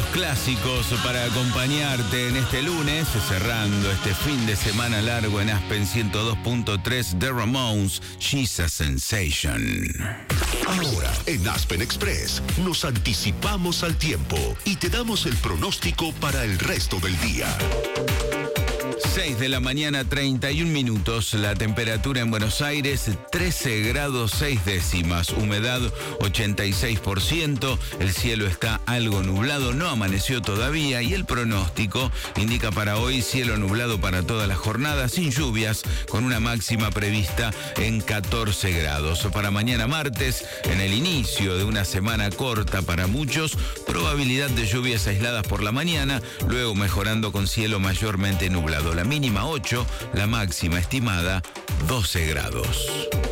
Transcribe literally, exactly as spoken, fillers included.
Clásicos para acompañarte en este lunes, cerrando este fin de semana largo en Aspen ciento dos punto tres, The Ramones, She's a Sensation. Ahora, en Aspen Express, nos anticipamos al tiempo y te damos el pronóstico para el resto del día. seis de la mañana, treinta y un minutos. La temperatura en Buenos Aires, trece grados seis décimas. Humedad, ochenta y seis por ciento. El cielo está algo nublado, no amaneció todavía. Y el pronóstico indica para hoy cielo nublado para toda la jornada, sin lluvias, con una máxima prevista en catorce grados. Para mañana martes, en el inicio de una semana corta para muchos, probabilidad de lluvias aisladas por la mañana, luego mejorando con cielo mayormente nublado. La mínima ocho, la máxima estimada doce grados.